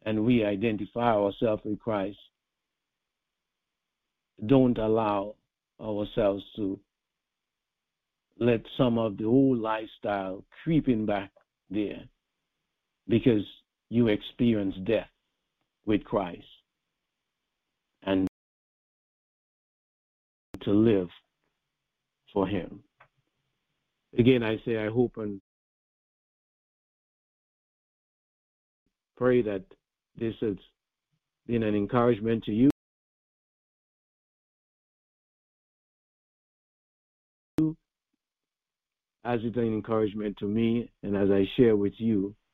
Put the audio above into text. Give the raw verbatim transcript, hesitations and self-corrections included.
and we identify ourselves with Christ, don't allow ourselves to let some of the old lifestyle creeping back there, because you experience death with Christ and to live for him. Again, I say I hope and pray that this has been an encouragement to you, as it's an encouragement to me, and as I share with you